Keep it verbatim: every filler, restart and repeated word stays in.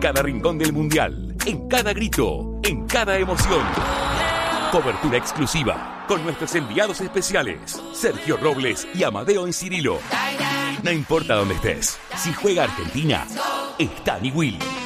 cada rincón del Mundial, en cada grito, en cada emoción. Cobertura exclusiva con nuestros enviados especiales, Sergio Robles y Amadeo en Cirilo. No importa dónde estés, si juega Argentina, está Ni Will.